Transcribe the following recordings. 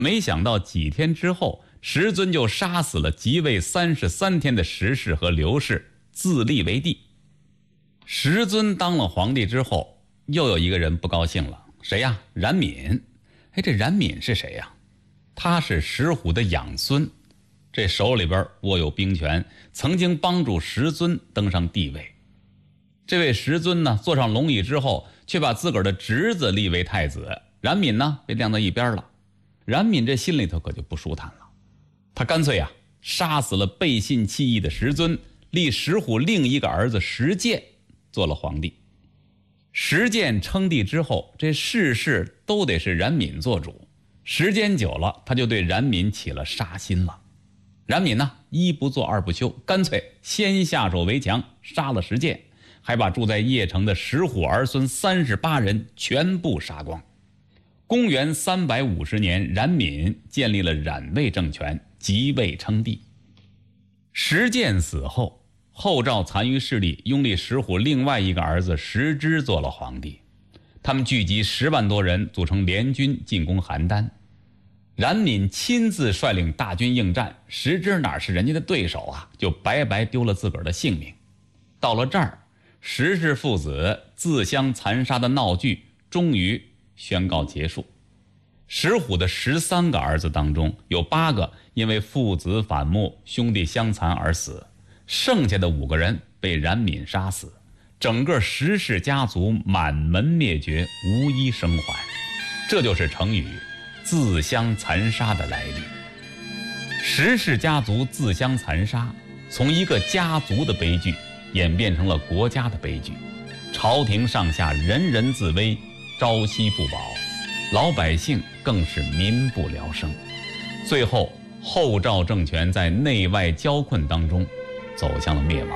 没想到几天之后，石尊就杀死了即位33天的石氏和刘氏，自立为帝。石尊当了皇帝之后，又有一个人不高兴了，谁呀？冉闵。这冉闵是谁呀？他是石虎的养孙，这手里边握有兵权，曾经帮助石尊登上帝位。这位石尊呢，坐上龙椅之后，却把自个儿的侄子立为太子，冉闵呢被晾到一边了。冉闵这心里头可就不舒坦了，他干脆杀死了背信弃义的石尊，立石虎另一个儿子石建做了皇帝。石建称帝之后，这事事都得是冉闵做主，时间久了，他就对冉闵起了杀心了。冉闵呢，一不做二不休，干脆先下手为强，杀了石建，还把住在邺城的石虎儿孙38人全部杀光。公元350年，冉闵建立了冉魏政权，即位称帝。石建死后，后赵残余势力拥立石虎另外一个儿子石之做了皇帝。他们聚集10万多人，组成联军进攻邯郸。冉闵亲自率领大军应战，石之哪是人家的对手就白白丢了自个儿的性命。到了这儿，石氏父子自相残杀的闹剧终于宣告结束。石虎的13个儿子当中，有8个因为父子反目、兄弟相残而死，剩下的5个人被冉闵杀死，整个石氏家族满门灭绝，无一生还。这就是成语自相残杀的来历。石氏家族自相残杀，从一个家族的悲剧演变成了国家的悲剧，朝廷上下人人自危，朝夕不保，老百姓更是民不聊生。最后后赵政权在内外交困当中走向了灭亡。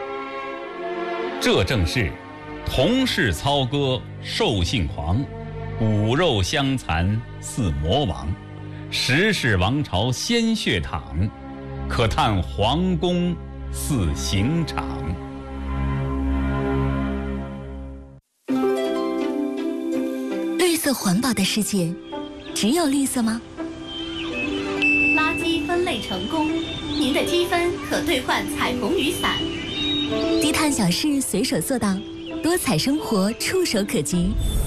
这正是同是操戈兽性狂，骨肉相残似魔王，石氏王朝鲜血淌，可叹皇宫似刑场。 绿色环保的世界，只有绿色吗？ 垃圾分类成功，您的积分可兑换彩虹雨伞。 低碳小事随手做到，多彩生活触手可及。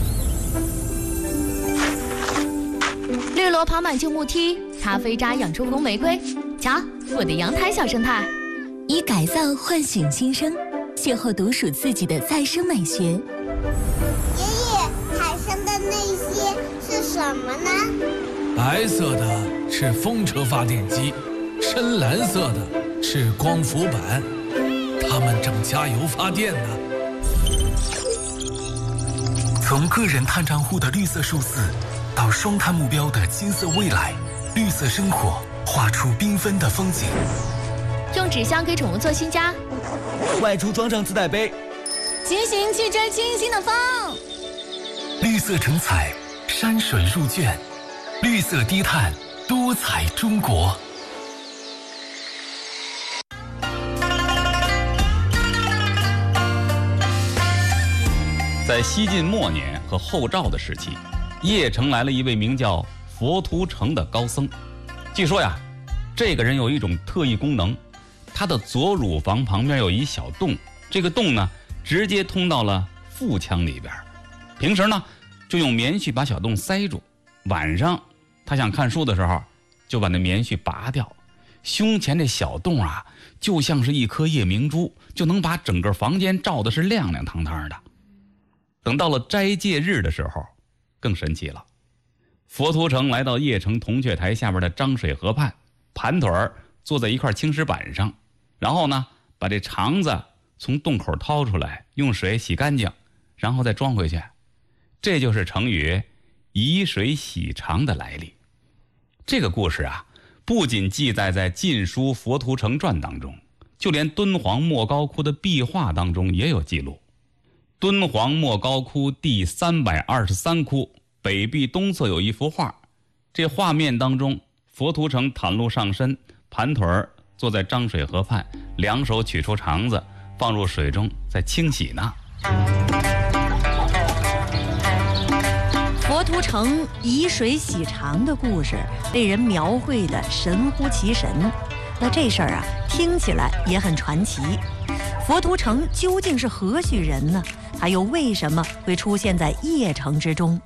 绿萝爬满旧木梯，咖啡渣养出红玫瑰。瞧，我的阳台小生态。 以改造唤醒新生，邂逅独属自己的再生美学。 爷爷，海上的那些是什么呢？ 白色的是风车发电机，深蓝色的是光伏板，它们正加油发电呢。 从个人碳账户的绿色数字，到双碳目标的金色未来，绿色生活画出缤纷的风景。 用纸箱给宠物做新家， 外出装上自带杯， 骑行去追清新的风。 绿色成彩，山水入卷，绿色低碳，多彩中国。 在西晋末年和后赵的时期，邺城来了一位名叫佛图澄的高僧。据说这个人有一种特异功能，他的左乳房旁边有一小洞，这个洞呢直接通到了腹腔里边。平时呢就用棉絮把小洞塞住，晚上他想看书的时候就把那棉絮拔掉，胸前这小洞就像是一颗夜明珠，就能把整个房间照的是亮亮堂堂的。等到了斋戒日的时候更神奇了，佛图澄来到邺城铜雀台下边的漳水河畔，盘腿坐在一块青石板上，然后呢把这肠子从洞口掏出来，用水洗干净，然后再装回去。这就是成语以水洗肠的来历。这个故事不仅记载在《晋书·佛图澄传》当中，就连敦煌莫高窟的壁画当中也有记录。敦煌莫高窟第323窟北壁东侧有一幅画，这画面当中佛图澄袒露上身，盘腿坐在漳水河畔，两手取出肠子放入水中在清洗呢。 佛图城以水洗肠的故事被人描绘得神乎其神，那这事儿啊听起来也很传奇。佛图城究竟是何许人呢？他又为什么会出现在邺城之中？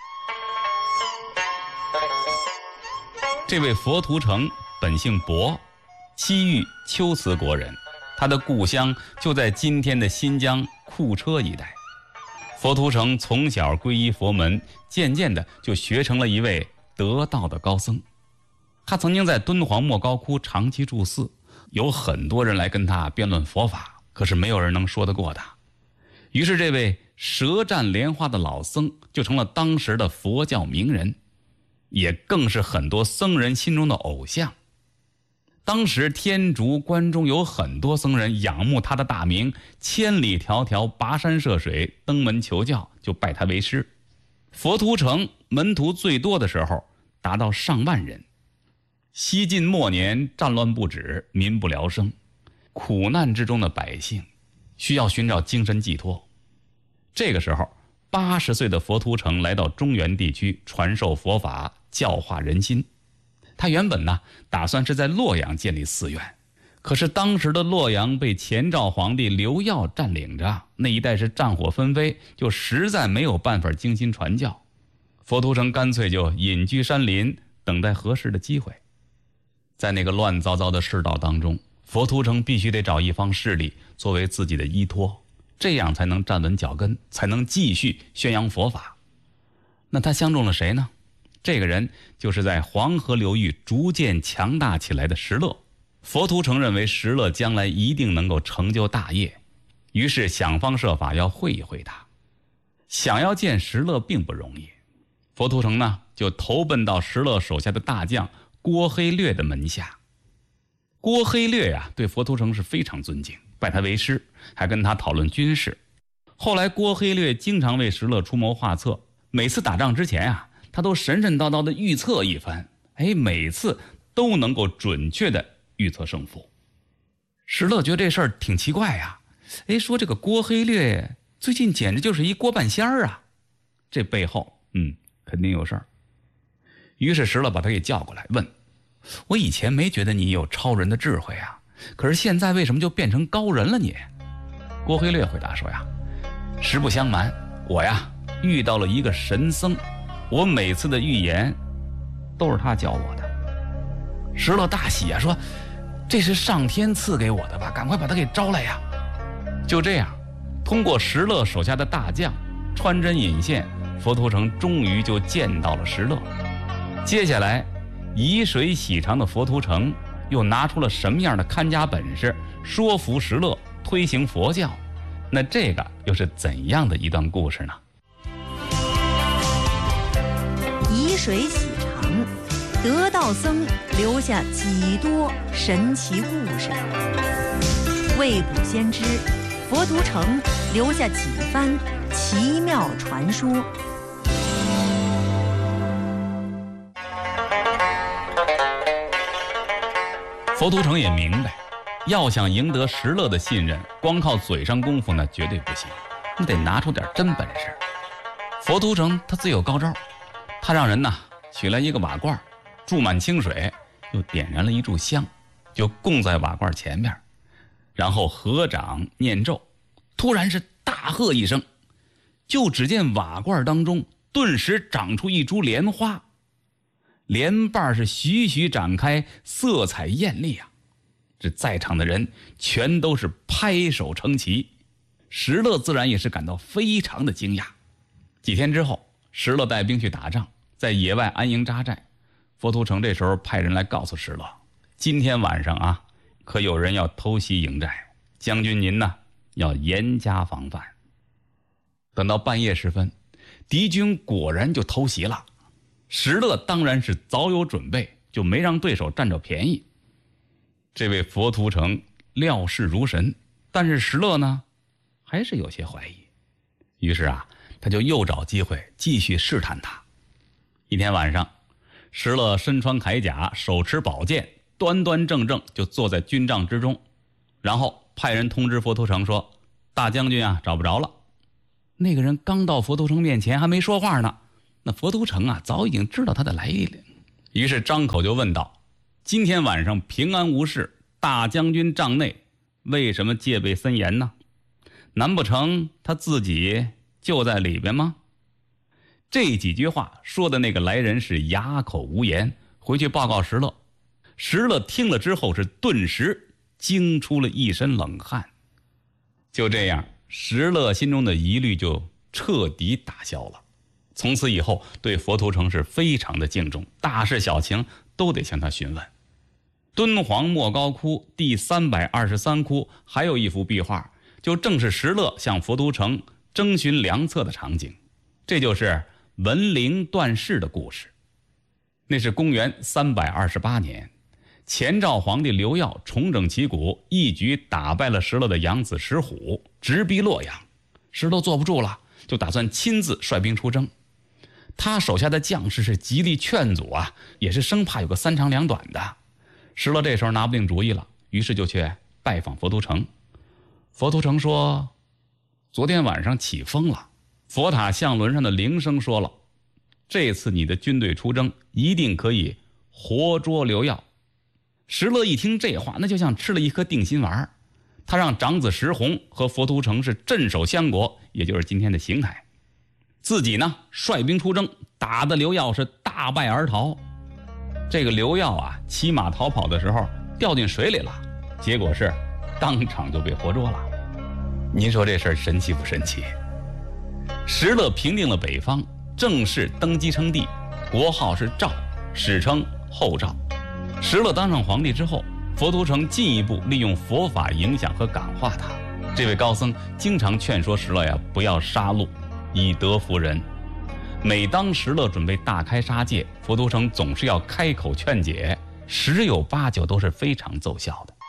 这位佛图城本姓薄，西域龟兹国人，他的故乡就在今天的新疆库车一带。佛图城从小皈依佛门，渐渐的就学成了一位得道的高僧。他曾经在敦煌莫高窟长期住寺，有很多人来跟他辩论佛法，可是没有人能说得过他。于是这位舌战莲花的老僧就成了当时的佛教名人，也更是很多僧人心中的偶像。当时天竺关中有很多僧人仰慕他的大名，千里迢迢跋山涉水登门求教，就拜他为师。佛图城门徒最多的时候达到上万人。西晋末年战乱不止，民不聊生，苦难之中的百姓需要寻找精神寄托。这个时候80岁的佛图城来到中原地区传授佛法，教化人心。他原本呢打算是在洛阳建立寺院，可是当时的洛阳被前赵皇帝刘耀占领着，那一带是战火纷飞，就实在没有办法精心传教。佛图城干脆就隐居山林，等待合适的机会。在那个乱糟糟的世道当中，佛图城必须得找一方势力作为自己的依托，这样才能站稳脚跟，才能继续宣扬佛法。那他相中了谁呢？这个人就是在黄河流域逐渐强大起来的石勒。佛图城认为石勒将来一定能够成就大业，于是想方设法要会一会他。想要见石勒并不容易，佛图城呢就投奔到石勒手下的大将郭黑略的门下。郭黑略呀，对佛图城是非常尊敬，拜他为师，还跟他讨论军事。后来郭黑略经常为石勒出谋划策，每次打仗之前啊，他都神神叨叨的预测一番，每次都能够准确的预测胜负。石勒觉得这事儿挺奇怪呀，说这个郭黑略最近简直就是一郭半仙儿啊，这背后肯定有事儿。于是石勒把他给叫过来问，我以前没觉得你有超人的智慧啊，可是现在为什么就变成高人了你？郭黑略回答说呀，实不相瞒，我呀遇到了一个神僧，我每次的预言都是他教我的。石勒大喜啊，说这是上天赐给我的吧，赶快把他给招来呀。就这样，通过石勒手下的大将穿针引线，佛图城终于就见到了石勒。接下来以水洗肠的佛图城又拿出了什么样的看家本事，说服石勒推行佛教？那这个又是怎样的一段故事呢？ 以水洗肠，得道僧留下几多神奇故事？未卜先知，佛图城留下几番奇妙传说？ 佛图城也明白，要想赢得石勒的信任，光靠嘴上功夫呢绝对不行，你得拿出点真本事。佛图城他自有高招，他让人取来一个瓦罐，注满清水，又点燃了一炷香，就供在瓦罐前面，然后合掌念咒。突然是大喝一声，就只见瓦罐当中顿时长出一株莲花，莲瓣是徐徐展开，色彩艳丽啊！这在场的人全都是拍手称奇，石勒自然也是感到非常的惊讶。几天之后，石勒带兵去打仗，在野外安营扎寨。佛图城这时候派人来告诉石勒，今天晚上啊，可有人要偷袭营寨，将军您呢要严加防范。等到半夜时分，敌军果然就偷袭了。石勒当然是早有准备，就没让对手占着便宜。这位佛图城料事如神，但是石勒呢还是有些怀疑。于是啊，他就又找机会继续试探他。一天晚上，石勒身穿铠甲，手持宝剑，端端正正就坐在军帐之中，然后派人通知佛图城说，大将军啊找不着了。那个人刚到佛图城面前还没说话呢， 那佛都城啊早已经知道他的来历了，于是张口就问道：今天晚上平安无事，大将军帐内为什么戒备森严呢？难不成他自己就在里边吗？这几句话说的那个来人是哑口无言，回去报告石勒。石勒听了之后是顿时惊出了一身冷汗。就这样，石勒心中的疑虑就彻底打消了。从此以后对佛图澄是非常的敬重，大事小情都得向他询问。敦煌莫高窟第323窟还有一幅壁画，就正是石勒向佛图澄征询良策的场景，这就是文陵断氏的故事。那是公元328年，前赵皇帝刘耀重整旗鼓，一举打败了石勒的养子石虎，直逼洛阳。石勒坐不住了，就打算亲自率兵出征。他手下的将士是极力劝阻啊，也是生怕有个三长两短的。石勒这时候拿不定主意了，于是就去拜访佛图澄。佛图澄说，昨天晚上起风了，佛塔相轮上的铃声说了，这次你的军队出征一定可以活捉刘耀。石勒一听这话，那就像吃了一颗定心丸。他让长子石弘和佛图澄是镇守相国，也就是今天的邢台，自己呢率兵出征，打得刘耀是大败而逃。这个刘耀啊骑马逃跑的时候掉进水里了，结果是当场就被活捉了。您说这事儿神奇不神奇？石勒平定了北方，正式登基称帝，国号是赵，史称后赵。石勒当上皇帝之后，佛图澄进一步利用佛法影响和感化他。这位高僧经常劝说石勒呀不要杀戮，以德服人。每当石勒准备大开杀戒，佛图澄总是要开口劝解，十有八九都是非常奏效的。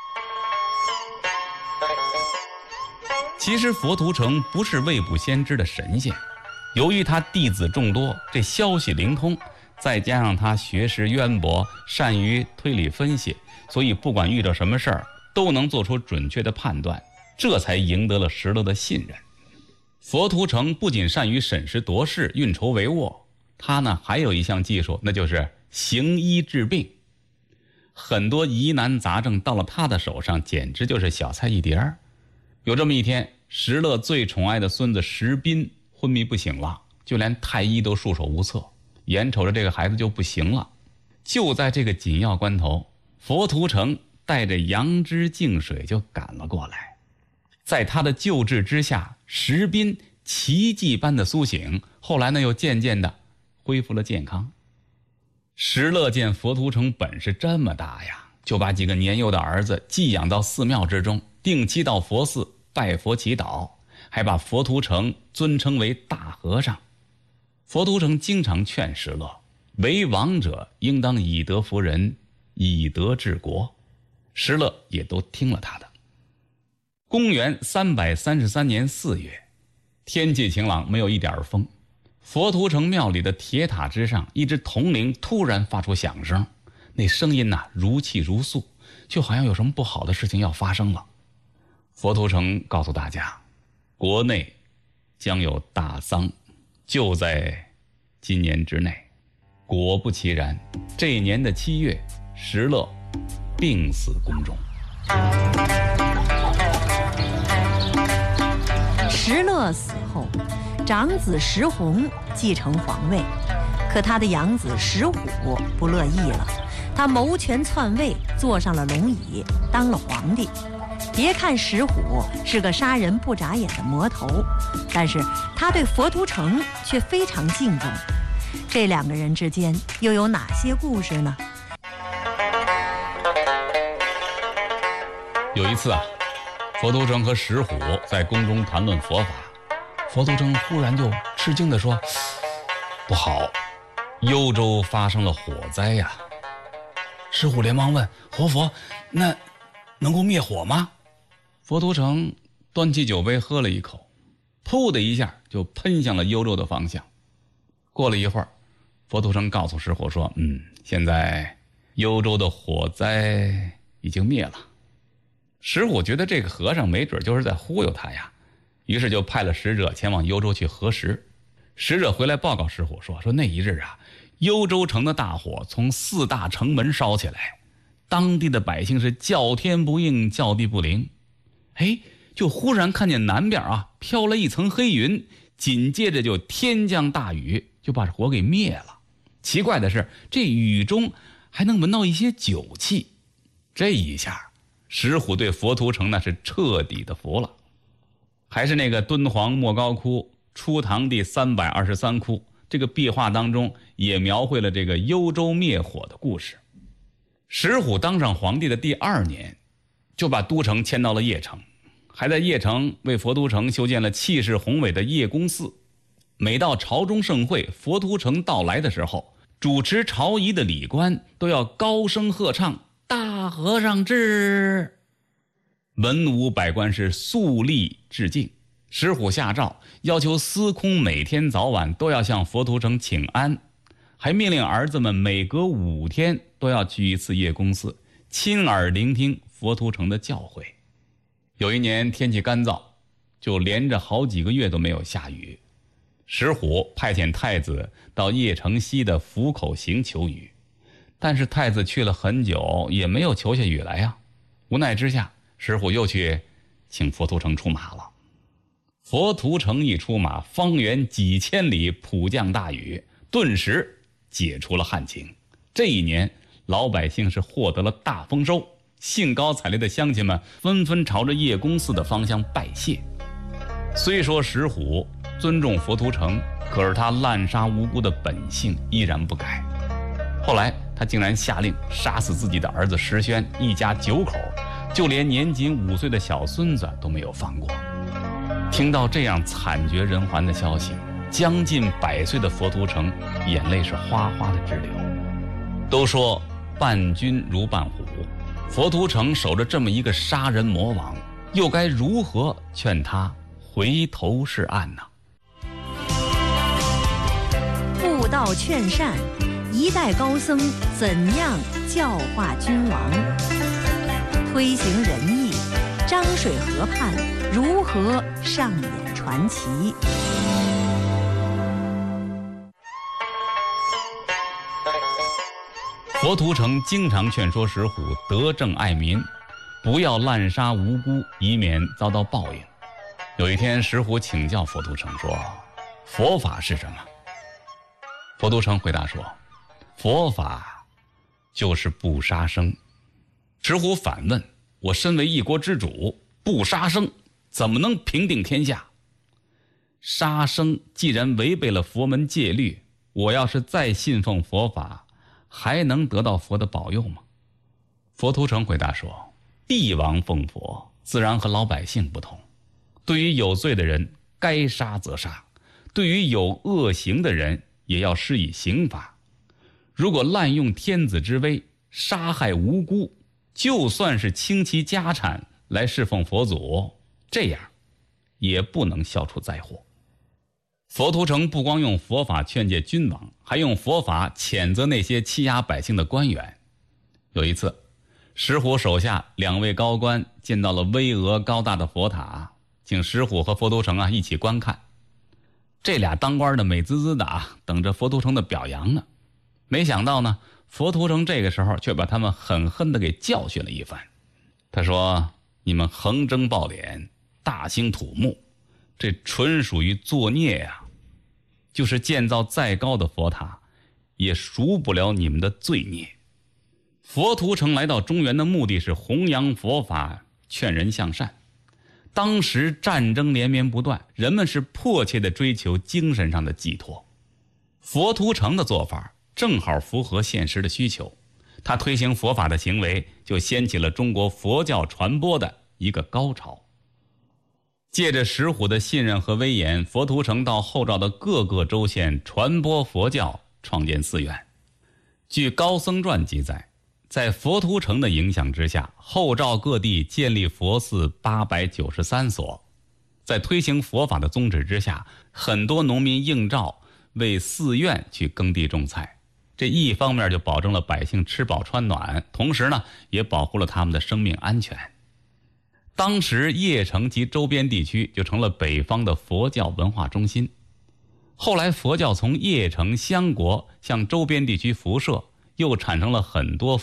其实佛图澄不是未卜先知的神仙，由于他弟子众多，这消息灵通，再加上他学识渊博，善于推理分析，所以不管遇到什么事儿都能做出准确的判断，这才赢得了石勒的信任。佛图澄不仅善于审时度势、运筹帷幄，他呢还有一项技术，那就是行医治病。很多疑难杂症到了他的手上，简直就是小菜一碟儿。有这么一天，石勒最宠爱的孙子石斌昏迷不醒了，就连太医都束手无策，眼瞅着这个孩子就不行了。就在这个紧要关头，佛图澄带着杨枝净水就赶了过来。在他的救治之下，石斌奇迹般的苏醒，后来呢又渐渐的恢复了健康。石勒见佛图澄本事这么大呀，就把几个年幼的儿子寄养到寺庙之中，定期到佛寺拜佛祈祷，还把佛图澄尊称为大和尚。佛图澄经常劝石勒，为王者应当以德服人，以德治国。石勒也都听了他的。公元333年4月，天气晴朗，没有一点风。佛图澄庙里的铁塔之上，一只铜铃突然发出响声，那声音呐如泣如诉，就好像有什么不好的事情要发生了。佛图澄告诉大家，国内将有大丧，就在今年之内。果不其然，这一年的7月，石勒病死宫中。 石勒死后，长子石弘继承皇位，可他的养子石虎不乐意了，他谋权篡位，坐上了龙椅，当了皇帝。别看石虎是个杀人不眨眼的魔头，但是他对佛图澄却非常敬重。这两个人之间又有哪些故事呢？ 有一次啊，佛图澄和石虎在宫中谈论佛法，佛图澄忽然就吃惊地说：“不好，幽州发生了火灾呀！”石虎连忙问：“活佛，那能够灭火吗？”佛图澄端起酒杯喝了一口，噗的一下就喷向了幽州的方向。过了一会儿，佛图澄告诉石虎说：“现在幽州的火灾已经灭了。”石虎觉得这个和尚没准就是在忽悠他呀，于是就派了使者前往幽州去核实。 使者回来报告石虎说那一日啊，幽州城的大火从4大城门烧起来，当地的百姓是叫天不应，叫地不灵。就忽然看见南边啊飘了一层黑云，紧接着就天降大雨，就把火给灭了。奇怪的是，这雨中还能闻到一些酒气。这一下，石虎对佛图城那是彻底的服了。还是那个敦煌莫高窟初唐第323窟，这个壁画当中也描绘了这个幽州灭火的故事。石虎当上皇帝的第2年，就把都城迁到了邺城，还在邺城为佛都城修建了气势宏伟的邺公寺。每到朝中盛会，佛都城到来的时候，主持朝仪的礼官都要高声喝唱大和尚至，文武百官是肃立致敬。石虎下诏要求司空每天早晚都要向佛图城请安，还命令儿子们每隔5天都要去一次邺公寺，亲耳聆听佛图城的教诲。有一年天气干燥，就连着好几个月都没有下雨。石虎派遣太子到邺城西的府口行求雨，但是太子去了很久也没有求下雨来呀。无奈之下，石虎又去请佛图城出马了。佛图城一出马，方圆几千里普降大雨，顿时解除了旱情。这一年，老百姓是获得了大丰收，兴高采烈的乡亲们纷纷朝着邺公寺的方向拜谢。虽说石虎尊重佛图城，可是他滥杀无辜的本性依然不改。后来他竟然下令杀死自己的儿子石宣一家9口，就连年仅5岁的小孙子都没有放过。听到这样惨绝人寰的消息，将近100岁的佛图城眼泪是哗哗的直流。都说伴君如伴虎，佛图城守着这么一个杀人魔王，又该如何劝他回头是岸呢？ 布道劝善，一代高僧怎样教化君王？推行仁义，漳水河畔如何上演传奇？ 佛图城经常劝说石虎德政爱民，不要滥杀无辜，以免遭到报应。有一天，石虎请教佛图城说：“佛法是什么？”佛图城回答说：“佛法就是不杀生。”石虎反问：“我身为一国之主，不杀生怎么能平定天下？杀生既然违背了佛门戒律，我要是再信奉佛法，还能得到佛的保佑吗？”佛图城回答说：“帝王奉佛，自然和老百姓不同。对于有罪的人，该杀则杀；对于有恶行的人，也要施以刑罚。如果滥用天子之威，杀害无辜，就算是倾其家产来侍奉佛祖，这样也不能消除灾祸。”佛图城不光用佛法劝诫君王，还用佛法谴责那些欺压百姓的官员。有一次，石虎手下2位高官见到了巍峨高大的佛塔，请石虎和佛图城一起观看。这俩当官的美滋滋的等着佛图城的表扬呢。没想到呢，佛图城这个时候却把他们狠狠地给教训了一番。他说：“你们横征暴敛，大兴土木，这纯属于作孽呀！就是建造再高的佛塔，也赎不了你们的罪孽。”佛图城来到中原的目的是弘扬佛法，劝人向善。当时战争连绵不断，人们是迫切地追求精神上的寄托。佛图城的做法正好符合现实的需求，他推行佛法的行为就掀起了中国佛教传播的一个高潮。借着石虎的信任和威严，佛图城到后赵的各个州县传播佛教，创建寺院。据高僧传记载，在佛图城的影响之下，后赵各地建立佛寺893所。在推行佛法的宗旨之下，很多农民应召为寺院去耕地种菜，这一方面就保证了百姓吃饱穿暖，同时呢，也保护了他们的生命安全。当时邺城及周边地区就成了北方的佛教文化中心。 后来佛教从邺城、襄国向周边地区辐射，又产生了很多